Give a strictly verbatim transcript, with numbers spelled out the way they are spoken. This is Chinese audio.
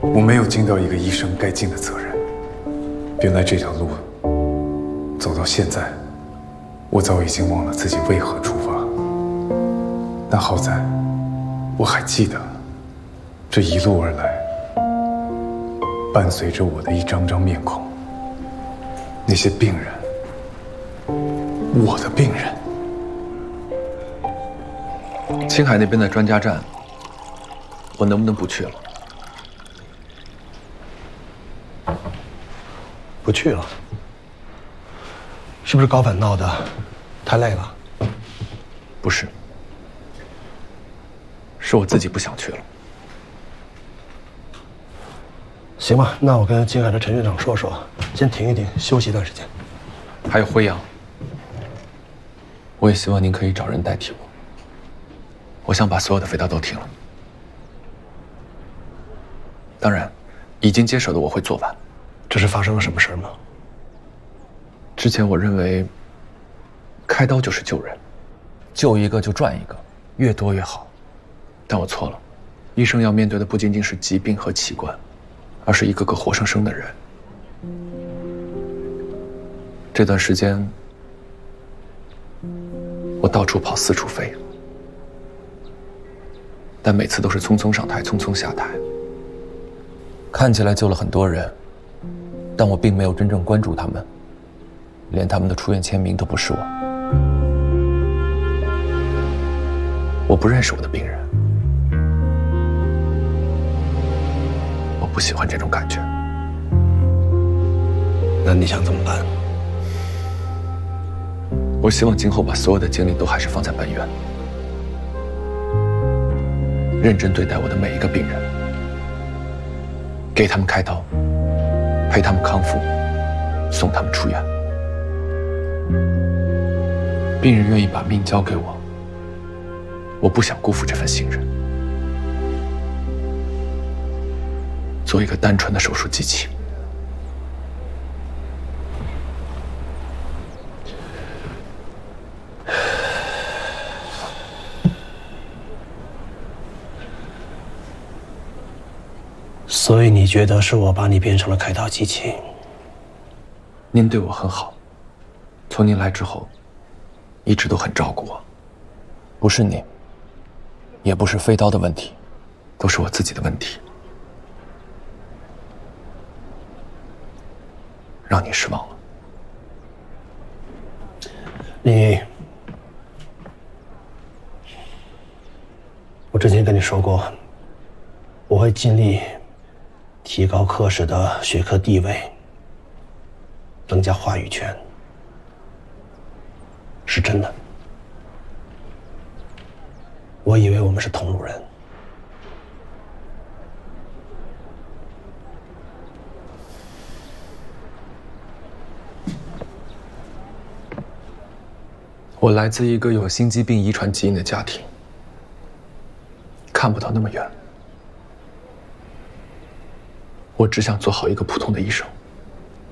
我没有尽到一个医生该尽的责任。原来这条路走到现在，我早已经忘了自己为何出发。但好在，我还记得这一路而来，伴随着我的一张张面孔，那些病人，我的病人。 青海那边的专家站，我能不能不去了？ 不去了？是不是高反闹的？太累了？ 不是，是我自己不想去了。 行吧，那我跟青海的陈院长说说，先停一停，休息一段时间。 还有辉阳，我也希望您可以找人代替我。我想把所有的飞刀都停了。当然，已经接手的我会做完。 这是发生了什么事吗？ 之前我认为，开刀就是救人，救一个就赚一个，越多越好。但我错了，医生要面对的不仅仅是疾病和器官，而是一个个活生生的人。这段时间，我到处跑，四处飞，但每次都是匆匆上台，匆匆下台。看起来救了很多人，但我并没有真正关注他们，连他们的出院签名都不是我。我不认识我的病人，我不喜欢这种感觉。 那你想怎么办？ 我希望今后把所有的精力都还是放在本院，认真对待我的每一个病人，给他们开刀，陪他们康复，送他们出院。病人愿意把命交给我，我不想辜负这份信任，做一个单纯的手术机器。 所以你觉得是我把你变成了开刀机器？ 您对我很好，从您来之后，一直都很照顾我。不是你，也不是飞刀的问题，都是我自己的问题，让你失望了。 你，我之前跟你说过，我会尽力提高科室的学科地位，增加话语权，是真的。我以为我们是同路人， 我来自一个有心肌病遗传基因的家庭，看不到那么远。我只想做好一个普通的医生。